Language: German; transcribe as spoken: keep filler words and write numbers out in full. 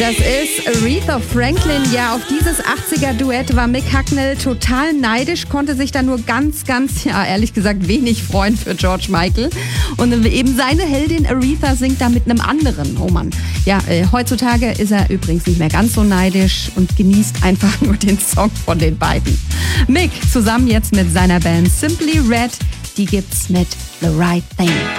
Das ist Aretha Franklin. Ja, auf dieses achtziger-Duett war Mick Hucknall total neidisch, konnte sich da nur ganz, ganz, ja, ehrlich gesagt, wenig freuen für George Michael. Und eben seine Heldin Aretha singt da mit einem anderen. Oh Mann. Ja, äh, heutzutage ist er übrigens nicht mehr ganz so neidisch und genießt einfach nur den Song von den beiden. Mick zusammen jetzt mit seiner Band Simply Red, die gibt's mit The Right Thing.